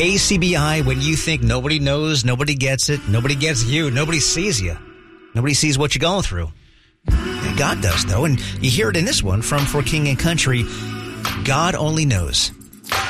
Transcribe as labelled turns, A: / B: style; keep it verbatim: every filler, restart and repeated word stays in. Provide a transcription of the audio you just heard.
A: K C B I, when you think nobody knows, nobody gets it, nobody gets you, nobody sees you, nobody sees what you're going through. God does, though, and you hear it in this one from For King and Country. God only knows.